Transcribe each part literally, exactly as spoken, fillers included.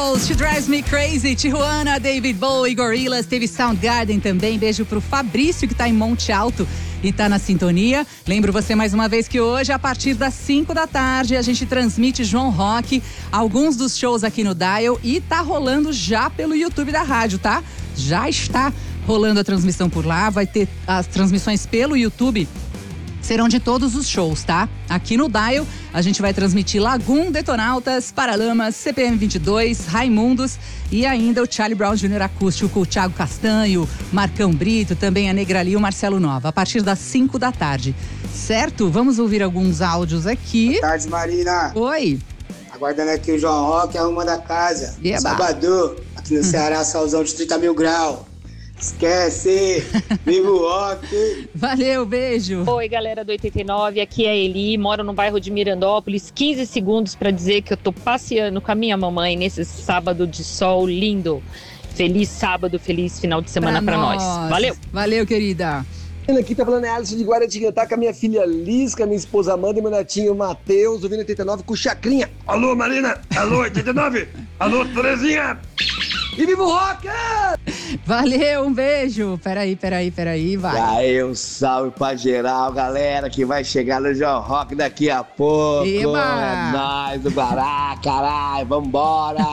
She Drives Me Crazy, Tijuana, David Bowie, Gorillaz, teve Soundgarden também. Beijo pro Fabrício, que tá em Monte Alto e tá na sintonia. Lembro você mais uma vez que hoje, a partir das cinco da tarde, a gente transmite João Rock, alguns dos shows aqui no Dial, e tá rolando já pelo YouTube da rádio, tá? Já está rolando a transmissão por lá, vai ter as transmissões pelo YouTube. Serão de todos os shows, tá? Aqui no Dial, a gente vai transmitir Lagum, Detonautas, Paralamas, C P M vinte e dois, Raimundos e ainda o Charlie Brown Júnior Acústico com o Thiago Castanho, Marcão Brito, também a Negrali e o Marcelo Nova, a partir das cinco da tarde. Certo? Vamos ouvir alguns áudios aqui. Boa tarde, Marina. Oi. Aguardando aqui o João Rock, arruma da casa. Eba. Sabadão, aqui no Ceará, solzão de trinta mil graus. Esquece! Viva o rock! Valeu, beijo! Oi, galera do oitenta e nove, aqui é a Eli, moro no bairro de Mirandópolis. quinze segundos para dizer que eu tô passeando com a minha mamãe nesse sábado de sol lindo. Feliz sábado, feliz final de semana para nós. nós. Valeu! Valeu, querida! Aqui tá falando é Alisson de Guaratinguetá, com a minha filha Liz, com a minha esposa Amanda e meu netinho Matheus, ouvindo oitenta e nove com Chacrinha. Alô, Marina! Alô, oitenta e nove! Alô, Terezinha! E viva o rock! Valeu, um beijo. Peraí, peraí, peraí, vai. E aí, um salve pra geral, galera, que vai chegar no João Rock daqui a pouco. Eba! É nóis do Guará, caralho, vambora!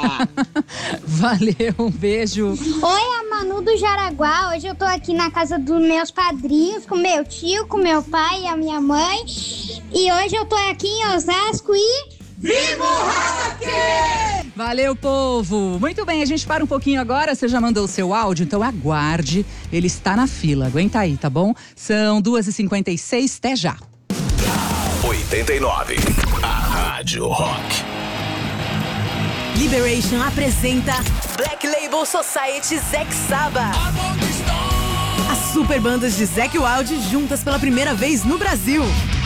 Valeu, um beijo. Oi, a Manu do Jaraguá. Hoje eu tô aqui na casa dos meus padrinhos, com meu tio, com meu pai e a minha mãe. E hoje eu tô aqui em Osasco e... Viva o rock! Valeu, povo! Muito bem, a gente para um pouquinho agora. Você já mandou o seu áudio? Então aguarde. Ele está na fila. Aguenta aí, tá bom? São duas e cinquenta e seis, até já. oitenta e nove, a Rádio Rock. Liberation apresenta Black Label Society Zack Saba. As super bandas de Zack Wild juntas pela primeira vez no Brasil.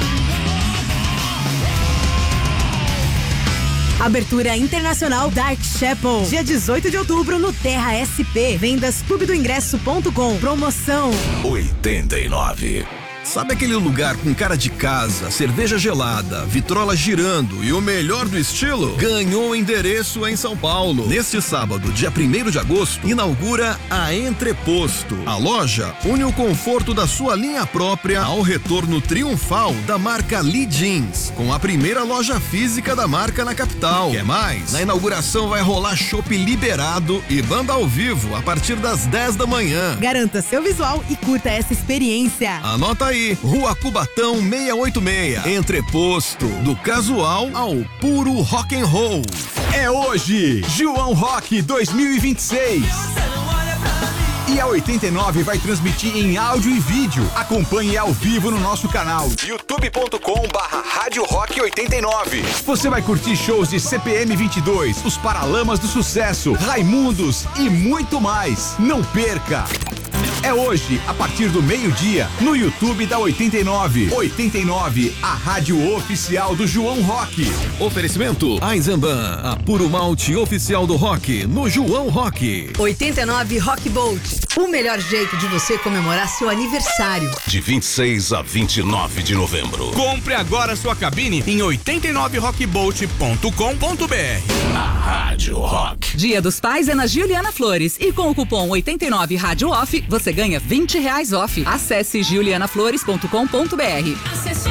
Abertura internacional Dark Chapel, dia dezoito de outubro no Terra S P. Vendas clube do ingresso ponto com. Promoção oitenta e nove. Sabe aquele lugar com cara de casa, cerveja gelada, vitrola girando e o melhor do estilo? Ganhou endereço em São Paulo. Neste sábado, dia primeiro de agosto, inaugura a Entreposto. A loja une o conforto da sua linha própria ao retorno triunfal da marca Lee Jeans, com a primeira loja física da marca na capital. Quer mais? Na inauguração vai rolar chopp liberado e banda ao vivo a partir das dez da manhã. Garanta seu visual e curta essa experiência. Anota aí. Rua Cubatão seiscentos e oitenta e seis. Entreposto, do casual ao puro rock and roll. É hoje, João Rock dois mil e vinte e seis. E a oitenta e nove vai transmitir em áudio e vídeo. Acompanhe ao vivo no nosso canal youtube ponto com barra Rádio Rock oitenta e nove. Você vai curtir shows de C P M vinte e dois, os Paralamas do Sucesso, Raimundos e muito mais. Não perca! É hoje, a partir do meio-dia, no YouTube da oitenta e nove. oitenta e nove, a rádio oficial do João Rock. Oferecimento Eisenbahn, a puro malte oficial do rock, no João Rock. oitenta e nove Rock Bolt, o melhor jeito de você comemorar seu aniversário. De vinte e seis a vinte e nove de novembro. Compre agora sua cabine em oitenta e nove rock bolt ponto com ponto b r. A Rádio Rock. Dia dos Pais é na Giuliana Flores e com o cupom oitenta e nove Rádio Off, você ganha vinte reais off. Acesse giuliana flores ponto com ponto b r.